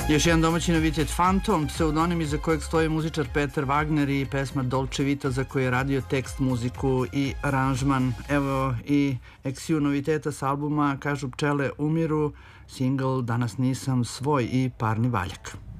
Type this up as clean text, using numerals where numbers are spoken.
Još jedan domaći novitet, Phantom, pseudonim iza kojeg stoji muzičar Petar Wagner i pesma Dolce Vita za koju je radio tekst, muziku i aranžman. Evo i eksiju noviteta s albuma Kažu pčele umiru, single Danas nisam svoj i Parni valjak.